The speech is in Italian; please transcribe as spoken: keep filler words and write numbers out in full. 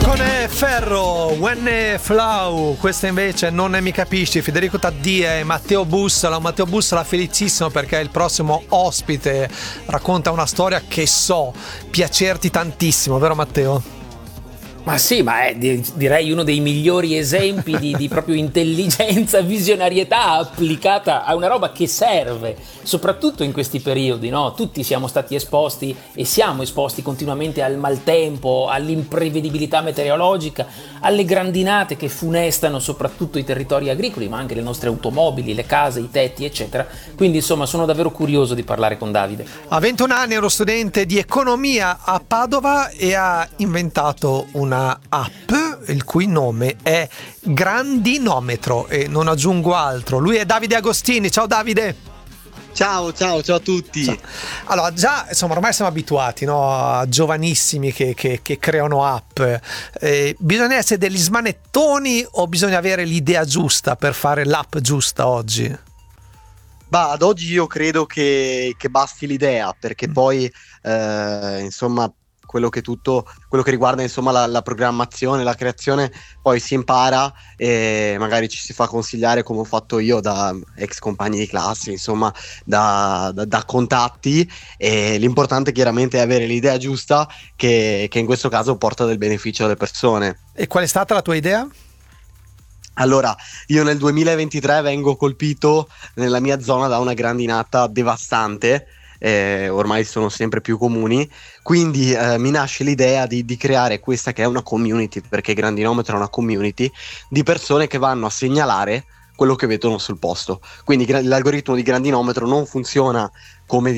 Con Ferro, When Flow, questa invece non ne mi capisci, Federico Taddia e Matteo Bussola. Matteo Bussola felicissimo perché è il prossimo ospite, racconta una storia che so piacerti tantissimo, vero Matteo? Ma sì, ma è direi uno dei migliori esempi di, di proprio intelligenza, visionarietà applicata a una roba che serve, soprattutto in questi periodi, no? Tutti siamo stati esposti e siamo esposti continuamente al maltempo, all'imprevedibilità meteorologica, alle grandinate che funestano soprattutto i territori agricoli, ma anche le nostre automobili, le case, i tetti, eccetera. Quindi insomma sono davvero curioso di parlare con Davide. A ventuno anni è uno studente di economia a Padova e ha inventato una app il cui nome è Grandinometro e non aggiungo altro. Lui è Davide Agostini. Ciao Davide. Ciao, ciao, ciao a tutti. Ciao. Allora, già insomma ormai siamo abituati, no, a giovanissimi che, che, che creano app. Eh, bisogna essere degli smanettoni o bisogna avere l'idea giusta per fare l'app giusta oggi? Bah, ad oggi io credo che, che basti l'idea, perché mm. poi eh, insomma quello che tutto quello che riguarda insomma la, la programmazione, la creazione, poi si impara e magari ci si fa consigliare, come ho fatto io, da ex compagni di classe, insomma da, da, da contatti, e l'importante chiaramente è avere l'idea giusta che, che in questo caso porta del beneficio alle persone. E qual è stata la tua idea? Allora, io nel duemilaventitré vengo colpito nella mia zona da una grandinata devastante. Eh, ormai sono sempre più comuni, quindi eh, mi nasce l'idea di, di creare questa che è una community, perché Grandinometro è una community di persone che vanno a segnalare quello che vedono sul posto. Quindi l'algoritmo di Grandinometro non funziona come